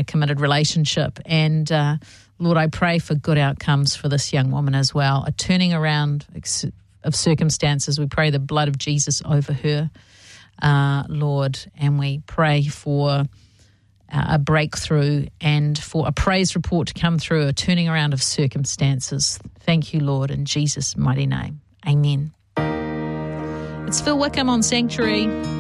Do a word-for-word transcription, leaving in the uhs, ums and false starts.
committed relationship. And uh, Lord, I pray for good outcomes for this young woman as well, a turning around of circumstances. We pray the blood of Jesus over her, uh, Lord, and we pray for a breakthrough and for a praise report to come through, a turning around of circumstances. Thank you, Lord, in Jesus' mighty name. Amen. It's Phil Wickham on Sanctuary.